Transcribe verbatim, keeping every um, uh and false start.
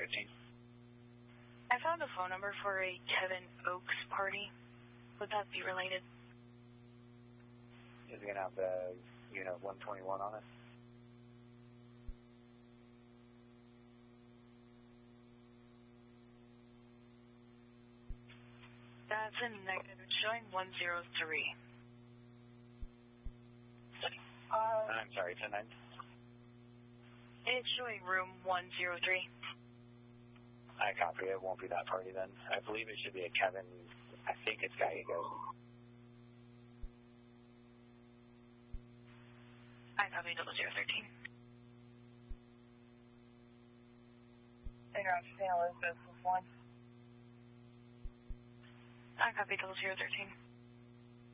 fifteen. I found a phone number for a Kevin Oaks party. Would that be related? Is it going to have the unit one twenty-one on it? That's a negative. It's showing one zero three. Uh, I'm sorry, ten nine. It's showing room one zero three. I copy. It won't be that party then. I believe it should be a Kevin. I think it's Gallegos. I copy double zero thirteen. Interrupt Saint Elizabeth with one. I copy double zero thirteen.